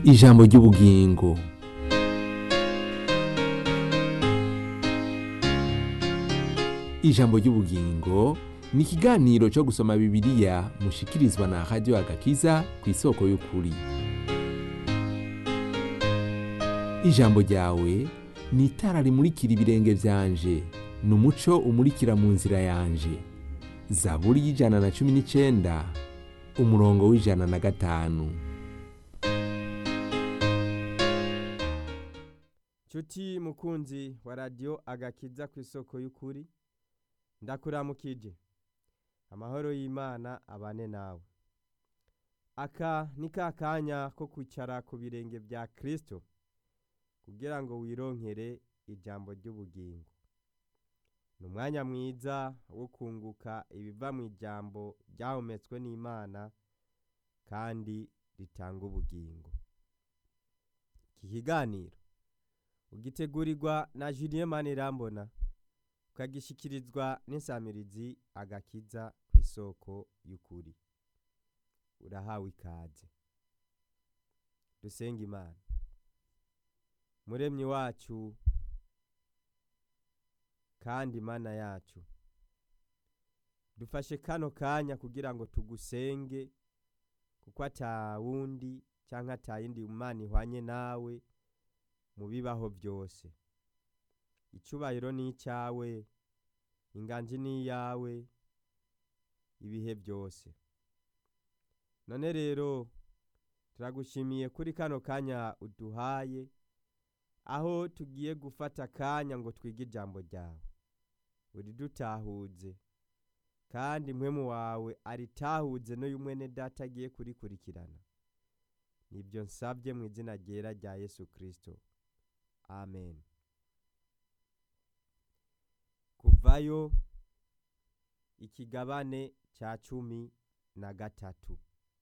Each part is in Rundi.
ijambo ry'ubugingo. Ijambo ry'ubugingo ni ikiganiro cyo gusoma Bibiliya mushikirizwa na Radio Agakiza ku isoko y'ukuri. Ijambo ryawe ni itara rimurikira ibirenge vyanje, ni umuco umurikira mu nzira yanje. Zaburi y'119 umurongo w'105. Chuti mukunzi wa Radio Agakiza ku isoko y'ukuri, ndakuramukije. Amahoro y'Imana abane nawe. Aka ni kakanya ko kwicara ku birenge vya Kristo kugira ngo wironkere ijambo ry'ubugingo. Numwanya mwiza wo kunguka ibiva mu ijambo ryahometswe n'Imana kandi ritanga ubugingo. Iki kiganiro ugitegurirwa na Julien Manirambona, ukagishikirizwa n'insamirizi Agakiza ku isoko y'ukuri. Urahawe ikaze. Dusenga Imana. Muremyi wacu kandi Imana yacu, dufashe kano kanya kugira ngo tugusenge, kuko atawundi canke atayindi Imana ihwanye nawe mu bibaho byose. Icubahiro ni icyawe, inganji ni iyawe ibihe byose. None rero turagushimiye kuri kano kanya uduhaye, aho tugiye gufata kanya ngo twige ijambo ryawe. Uridutahuze kandi mpwemu wawe aritahuze no y'umwene data agiye kurikurikirana. Nibyo nsabye mu izina ryera rya Yesu Kristo. Amen. Kuvayo ikigabane ca 13.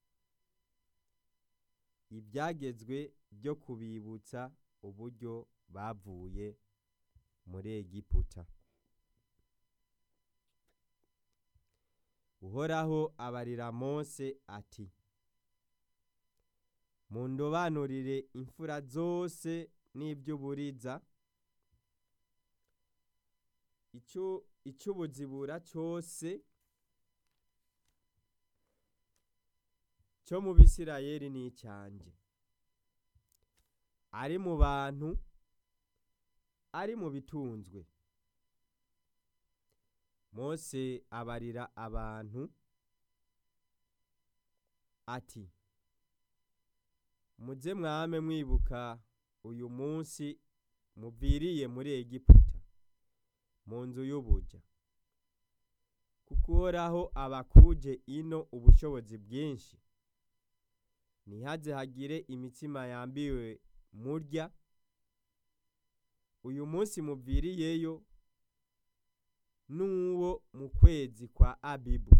Ibyagezwe byo kubibutsa uburyo bavuye muri Egiputa. Uhoraho abarira Mose ati: mundobanurire imfura zose n'iby'uburiza, icubuzibura cyose cyo mu Bisirayeli ni icyanjye, ari mu bantu, ari mu bitunzwe. Mose abarira abantu ati: muze mwame mwibuka uyu munsi muviriye muri Egiputa mu nzu y'ubuja, kuko Uhoraho abakuje ino ubushobozi bwinshi. Nihaze hagire imitsima yambiwe murya uyu munsi muviriyeyo, n'uwo mu kwezi kwa Abibu.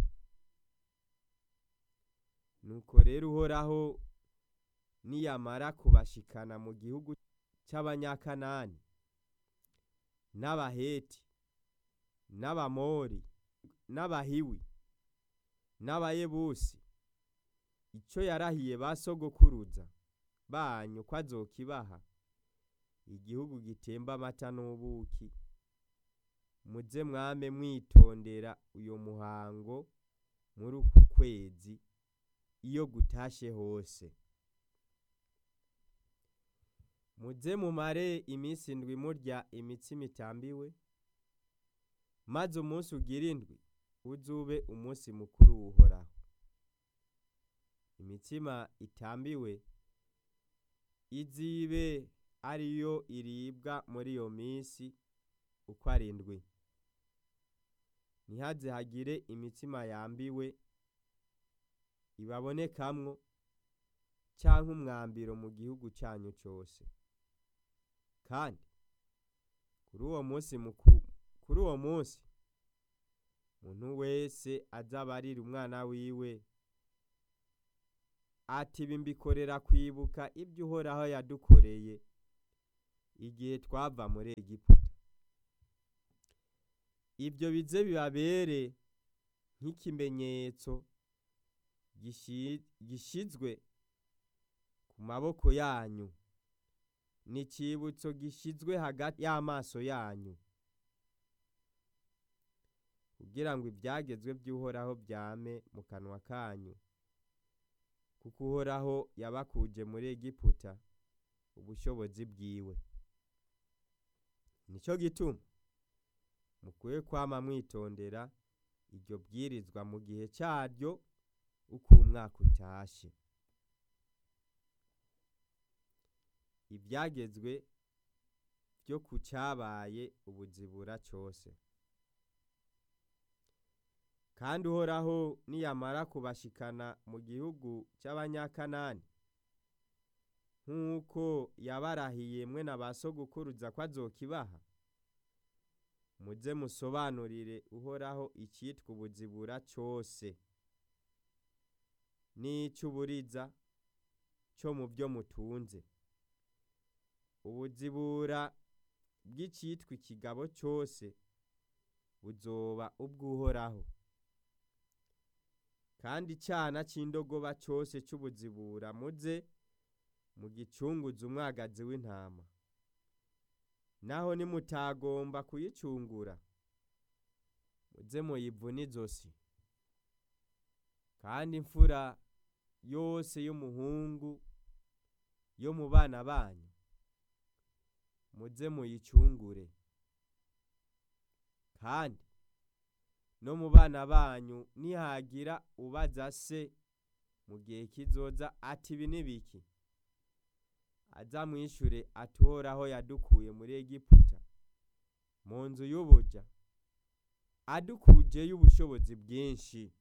Nuko rero Uhoraho niyamara kubashikana mu gihugu cy'Abanyakanani, n'Abaheti, n'Abamori, n'Abahiwi, n'Abayebusi, icyo yarahiye basogokuruza banyu ko azokibaha, igihugu gitemba amata n'ubuki, muze mwame mwitondera uyo muhango muri uku kwezi iyo gutashe hose. Muze mumare iminsi 7 murya imitsima itambiwe, maze umunsi ugira 7 uzube umunsi mukuru w'Uhoraho. Imitsima itambiwe izibe ariyo iribwa muri iyo minsi uko ari 7. Nihaze hagire imitsima yambiwe ibabonekamwo canke umwambiro mu gihugu cyanyu cyose. Kandi kuri uwo munsi umuntu wese azabarira umwana wiwe ati: bimbikorera kwibuka ibyo Uhoraho yadukoreye igihe twava muri Egiputa. Ibyo bize bibabere nk'ikimenyetso gishizwe ku maboko yanyu, ni icibutso gishizwe hagati y'amaso yanyu, kugira ngo ivyagezwe vy'Uhoraho vyame mu kanwa kanyu, kuko Uhoraho yabakuje muri Egiputa ubushobozi bwiwe. Nico gituma mukwiye kwama mwitondera iryo bwirizwa mu gihe caryo uko umwaka utashe. Ivyagezwe vyo ku cabaye ubuzibura cose. Kandi Uhoraho niyamara kubashikana mu gihugu c'Abanyakanani, nk'uko yabarahiye mwe na ba sogukuruza ko azokibaha, muze musobanurire Uhoraho icitwa ubuzibura cose n'ic'uburiza co mu vyo mutunze. Ubuzibura bw'icitwa ikigabo cose buzoba ubw'Uhoraho, kandi icana c'indogoba cose c'ubuzibura muze mugicunguze umwagazi w'intama. Naho nimutagomba kuyicungura, muze muyivune izosi. Kandi imfura yose y'umuhungu yo mu bana banyu muze muyicungure. Kandi no mu bana banyu nihagira ubaza se mu gihe kizoza ati ibi ni biki, azamwishure ati Uhoraho yadukuye muri Egiputa mu nzu y'ubuja, adukujeyo ubushobozi bwinshi.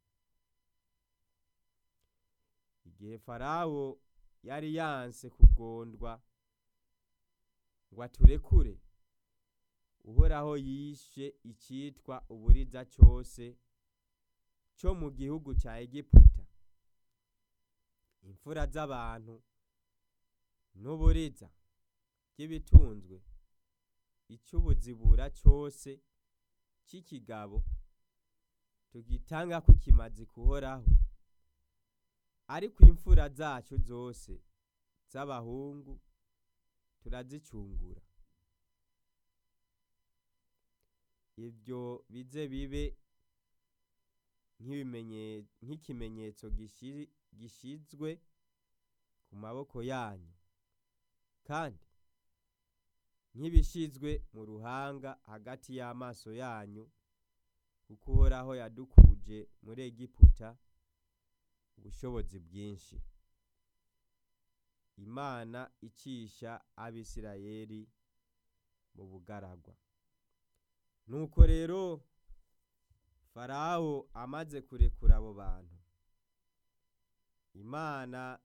Igihe Farawo yari yanse kugondwa ngo aturekure, Uhoraho yishe icitwa uburiza cose co mu gihugu ca Egiputa. Imfura z'abantu n'uburiza by'ibitunzwe, ic'ubuzibura cose c'ikigabo tugitanga ko kimazi kuhoraho. Ariko imfura zacu zose z'abahungu turazicungura. Ivyo bize bibe nk'ikimenyetso gishizwe ku maboko yanyu, kandi nk'ibishizwe mu ruhanga hagati y'amaso yanyu, kuko Uhoraho yadukuje muri Egiputa ubushobozi bwinshi. Imana icisha Abisirayeli mu bugaragwa. Nuko rero Farawo amaze kurekura abo bantu, Imana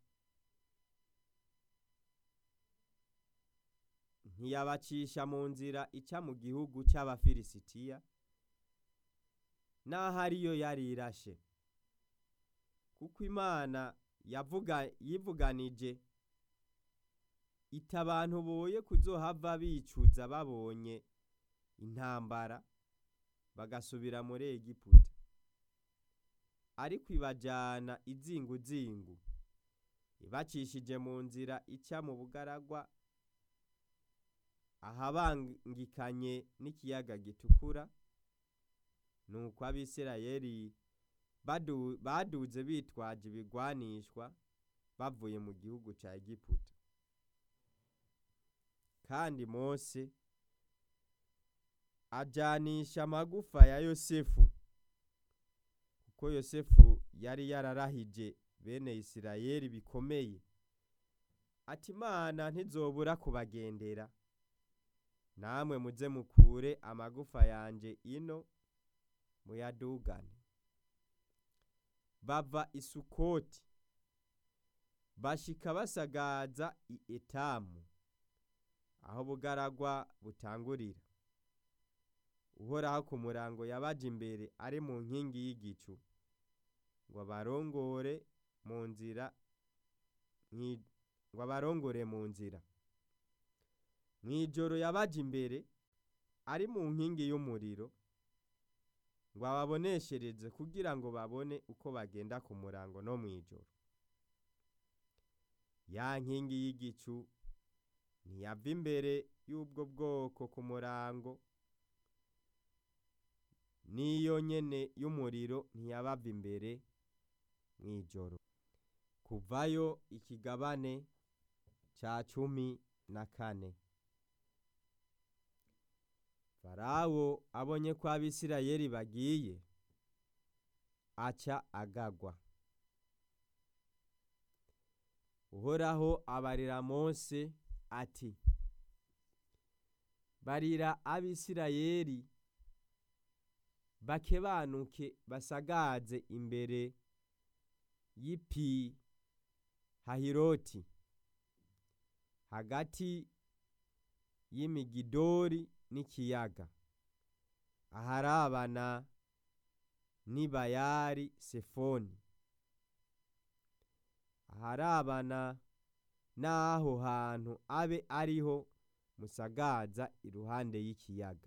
ntiyabacisha mu nzira ica mu gihugu c'Abafilisitiya, naho ariyo yari irashe, kuko Imana yivuganije iti abantu boye kuzohava bicuza babonye intambara bagasubira muri Egiputa, ariko ibajana izinguzingu ibacishije mu nzira ica mu bugaragwa ahabangikanye n'ikiyaga gitukura. Nuko Abisirayeli baduze bitwaje ibigwanishwa bavuye mu gihugu ca Egiputa. Kandi Mose ajanisha amagufa ya Yosefu, kuko Yosefu yari yararahije bene Isirayeli bikomeye ati Imana ntizobura kubagendera, namwe muze mukure amagufa yanje ino muyadugane. Bava i Sukoti bashika basagaza i Etamu, aho bugaragwa butangurira. Uhoraho ku murango yabaje imbere ari mu nkingi y'igicu, ngo abarongore mu nzira. Mw'ijoro yabaje imbere ari mu nkingi y'umuriro, ngo ababoneshereze kugira ngo babone uko bagenda ku murango no mw'ijoro. ya nkingi y'igicu ntiyava imbere y'ubwo bwoko ku murango, n'iyo nyene y'umuriro ntiyabava imbere mw'ijoro. Kuvayo ikigabane ca 14. Farawo abonye ko Abisirayeli bagiye, aca agagwa. Uhoraho abarira Mose ati: barira Abisirayeli bakebanuke basagaze imbere y'ipi Hahiroti, hagati y'Imigidori n'ikiyaga, aharabana n'i Bayali Sefoni, aharabana n'aho hantu abe ariho musagaza iruhande y'ikiyaga.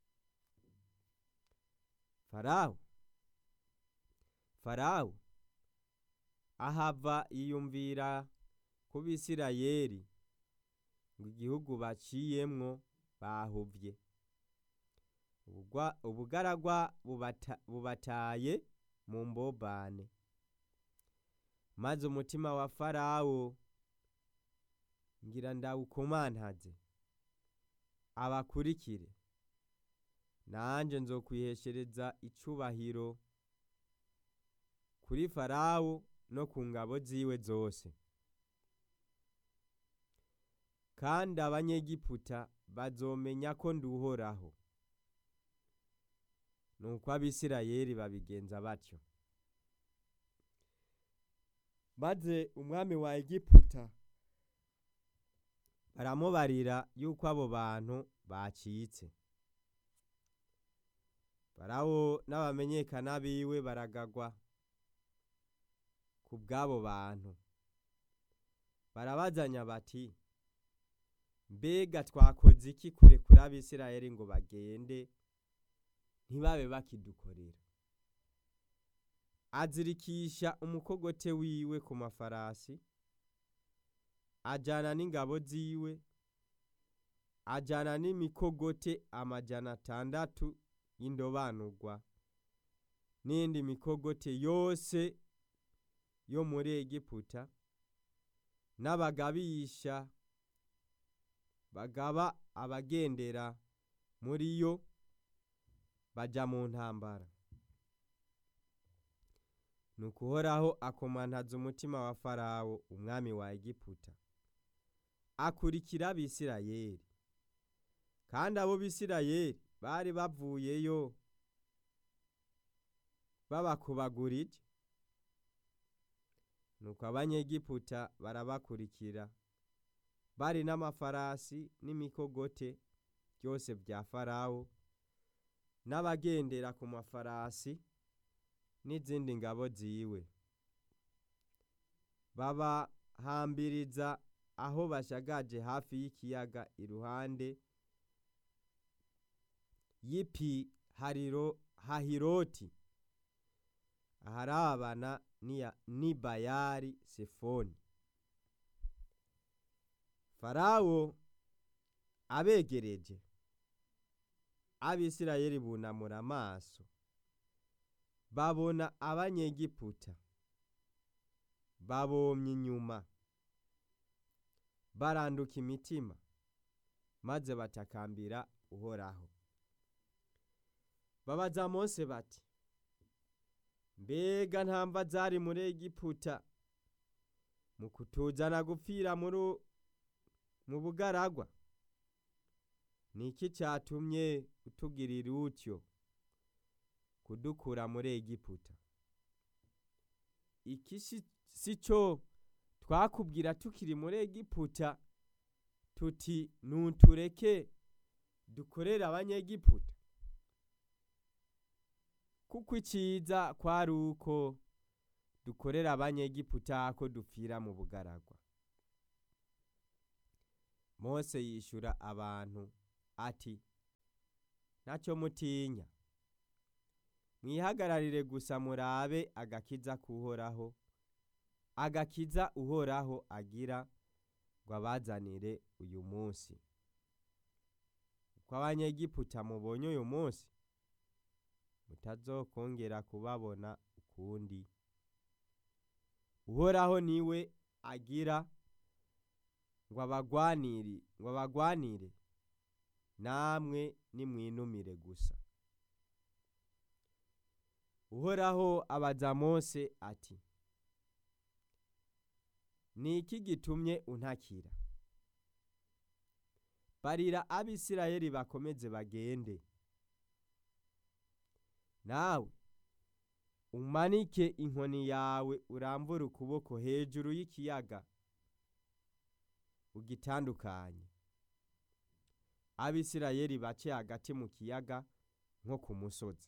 Farawo ahava yiyumvira ku Bisirayeli ngo igihugu baciyemwo bahuvye, ubugaragwa bubataye mu mbobane. Maze umutima wa Farawo ngira ndawukomantaze, abakurikire, nanje nzokwiheshereza icubahiro kuri Farawo no ku ngabo ziwe zose, kandi Abanyegiputa bazomenya ko ndi Uhoraho. Nuko Abisirayeli babigenza batyo. Maze umwami wa Egiputa baramubarira yuko abo bantu bacitse. Farawo n'abamenyekana biwe baragagwa ku bw'abo bantu. Barabazanya bati: mbega twakoze iki kurekura Abisirayeli ngo bagende ntibabe bakidukorera? Azirikisha umukogote wiwe ku mafarasi, ajana n'ingabo ziwe, ajana n'imikogote 600 y'indobanurwa, n'indi mikogote yose yo muri Egiputa, n'abagabisha bagaba abagendera muri yo baja mu ntambara. Nuko Uhoraho akomantaza umutima wa Farawo umwami wa Egiputa, akurikira Abisirayeli, kandi abo Bisirayeli bari bavuyeyo babakubagurije. Nuko Abanyegiputa barabakurikira bari n'amafarasi n'imikogote byose bya Farawo, n'abagendera ku mafarasi n'izindi ngabo ziwe, babahambiriza aho bashagaje hafi y'ikiyaga iruhande y'ipi Hahiroti, aharabana n'i Bayali Sefoni. Farawo abegereje, Abisirayeli bunamura amaso, babona Abanyegiputa babomye inyuma, baranduka imitima, maze batakambira Uhoraho. Babaza Mose bati: mbega ntamba zari muri Egiputa mu kutuzana gupfira mu bugaragwa? Niki cyatumye utugirira utyo kudukura muri Egiputa? Iki si cyo twakubwira tukiri muri Egiputa tuti nuntureke dukorera Abanyegiputa? Kuko iciza kwari uko dukorera Abanyegiputa ko dupfira mu bugaragwa. Mose yishura abantu ati: ntacyo mutinya, mwihagararire gusa murabe agakiza k'Uhoraho agakiza uhoraho agira ngo abazanire uyu munsi. Uko abanyegiputa mubonye uyu munsi, mutazokongera kubabona ukundi. Uhoraho niwe agira ngo abagwanire, namwe nimwinumire gusa. Uhoraho abaza Mose ati, ni iki gitumye untakira? Barira Abisirayeli bakomeze bagende. Nawe umanike inkoni yawe urambure ukuboko hejuru y'ikiyaga ugitandukanye. Abisirayeli bace hagati mu kiyaga nko ku musozi.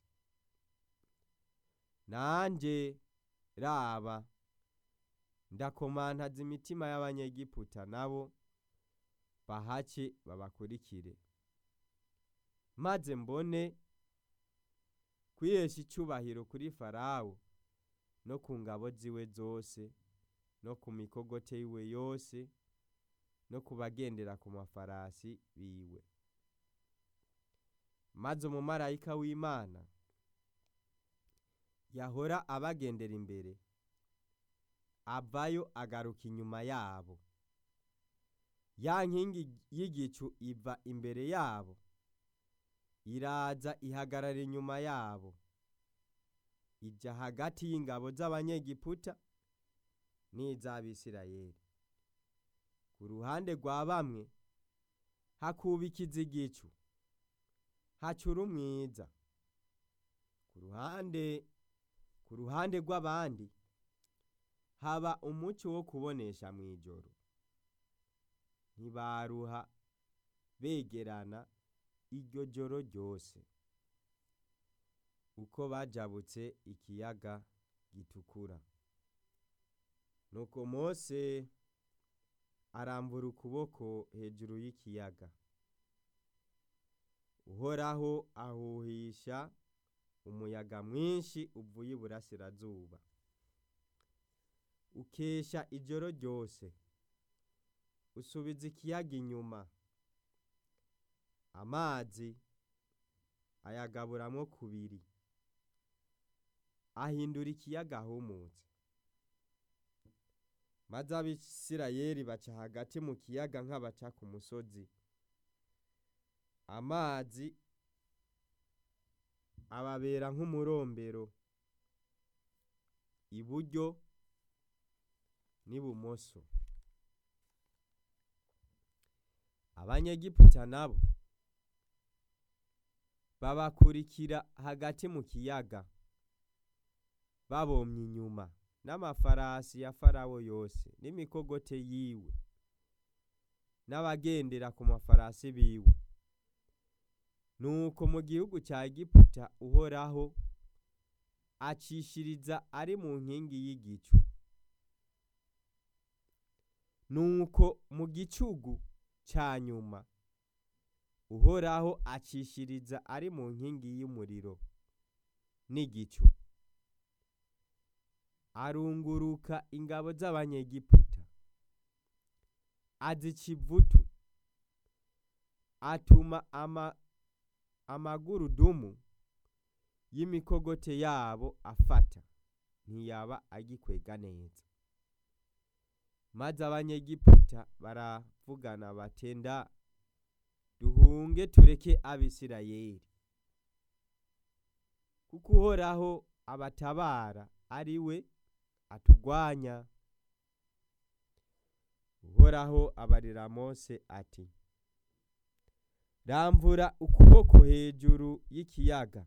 Nanje raba ndakomantaza imitima y'abanyegiputa nabo bahace babakurikire, maze mbone kwihesha icubahiro kuri Farawo no ku ngabo ziwe zose no ku mikogote yiwe yose no kubagendera ku mafarasi biwe. Maze umumarayika w'Imana yahora abagendera imbere avayo agaruka inyuma yabo. Ya nkingi y'igicu iva imbere yabo, iraza ihagarara inyuma yabo, ija hagati y'ingabo z'abanyegiputa n'iz'Abisirayeli. Ku ruhande rwa bamwe hakubikiza igicu, hacura umwiza. Ku ruhande rw'abandi haba umuco wo kubonesha mw'ijoro. Ntibaruha begerana iryo joro ryose, uko bajabutse ikiyaga gitukura. Nuko Mose arambura ukuboko hejuru y'ikiyaga. Uhoraho ahuhisha umuyaga mwinshi uvuye iburasirazuba, ukesha ijoro ryose, usubiza ikiyaga inyuma. Amazi ayagaburamwo kubiri, ahindura ikiyaga humutse. Maze Abisirayeli baca hagati mu kiyaga nk'abaca ku musozi. Amazi ababera nk'umurombero iburyo n'ibumoso. Abanyegiputa nabo babakurikira hagati mu kiyaga babomye inyuma, n'amafarasi ya Farawo yose n'imikogote yiwe n'abagendera ku mafarasi biwe. Nuko mu gihugu cya Egiputa Uhoraho acishiriza ari mu nkingi y'igicu. Nuko mu gicugu cya nyuma Uhoraho acishiriza ari mu nkingi y'umuriro n'igicu, arunguruka ingabo z'abanyegiputa, azica ivutu, atuma amagurudumu y'imikogote yabo afata, ntiyaba agikwega neza. Maze abanyegiputa baravugana batenda, duhunge tureke Abisirayeli, kuko Uhoraho abatabara ari we atugwanya. Uhoraho abarira Mose ati, ramvura ukuboko hejuru y'ikiyaga,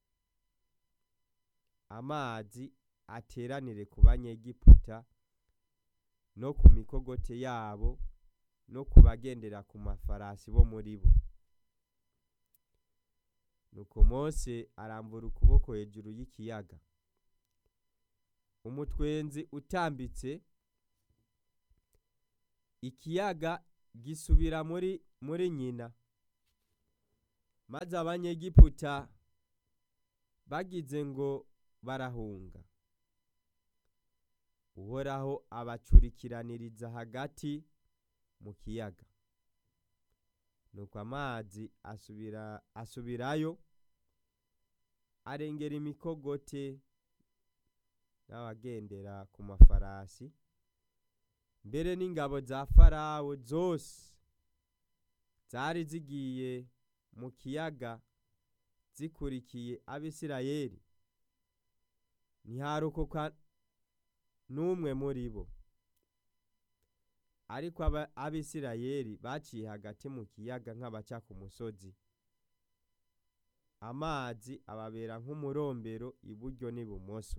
amazi ateranire ku banyegiputa no ku mikogote yabo no kubagendera ku mafarasi bo muri bo. Nuko Mose arambura ukuboko hejuru y'ikiyaga, umutwenzi utambitse, ikiyaga gisubira muri nyina. Maze abanyegiputa bagize ngo barahunga, uhoraho abacurikiraniriza hagati mu kiyaga, nuko amazi asubirayo arengera imikogote n'abagendera ku mafarasi, mbere n'ingabo za Farawo zose zari zigiye mu kiyaga zikurikiye Abisirayeli, ntiharokoka n'umwe muri bo. Ariko Abisirayeli baciye hagati mu kiyaga nk'abaca ku musozi, amazi ababera nk'umurombero iburyo n'ibumoso.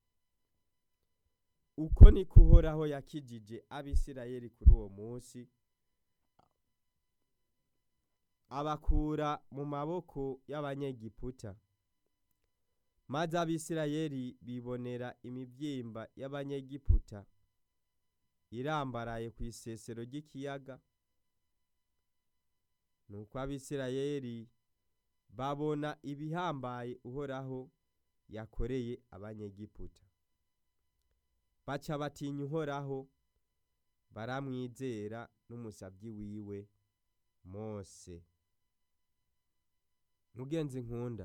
Uko niko Uhoraho yakijije Abisirayeli kuri uwo munsi, abakura mu maboko y'Abanyegiputa, maze Abisirayeli bibonera imivyimba y'Abanyegiputa irambaraye ku isesero ry'ikiyaga. Nuko Abisirayeli babona ibihambaye Uhoraho yakoreye Abanyegiputa, baca batinya Uhoraho, baramwizera n'umusavyi wiwe Mose. Mugenzi nkunda,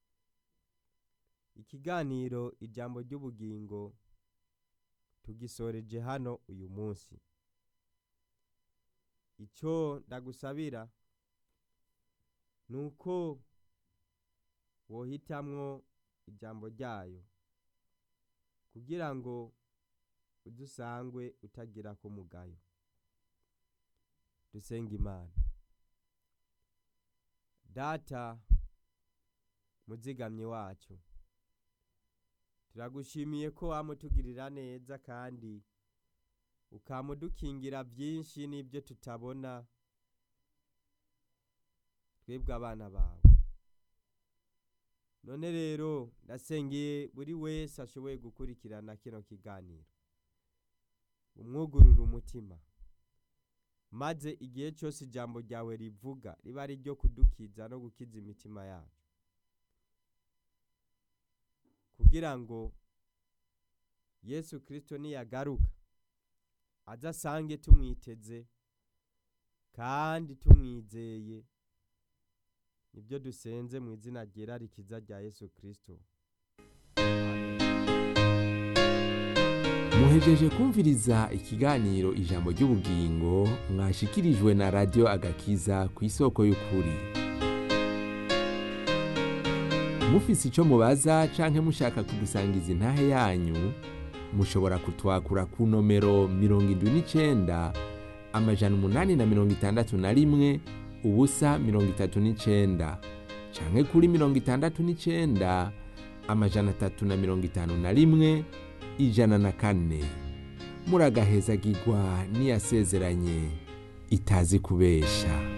ikiganiro ijambo ry'ubugingo tugisoreje hano uyu munsi. Ico ndagusabira nuko wohitamwo ijambo ryayo kugira ngo udusangwe utagira ko mugayo. Dusenga Imana. Data muzigamye wacu, turagushimiye ko wamutugirira neza kandi ukamudukingira byinshi n'ibyo tutabona, twebwe abana bawe. None rero ndasengeye buri wese ashoboye gukurikirana kino kiganiro, umwugurura umutima, maze igihe cyose ijambo ryawe rivuga riba ari ryo kudukiza no gukiza imitima yacu, kugira ngo Yesu Kristo niyagaruka azasange tumwiteze kandi tumwizeye. Nibyo dusenze mu izina ryera rikiza rya Yesu Kristo. Muhejeje kumviriza ikiganiro ijambo ry'ubugingo mwashikirijwe na Radio Agakiza ku isoko y'ukuri. Mufise ico mubaza canke mushaka kudusangiza intahe yanyu, mushobora kutwakura ku nomero 79 861 ubusa 39 canke kuri 69 351 104. Muragahezagirwa niyasezeranye itazi kubesha.